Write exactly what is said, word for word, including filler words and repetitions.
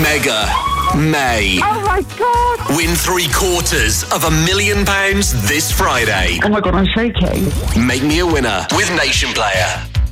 Mega May. Oh my God. Win three quarters of a million pounds this Friday. Oh my God, I'm shaking. Make me a winner with Nation Player.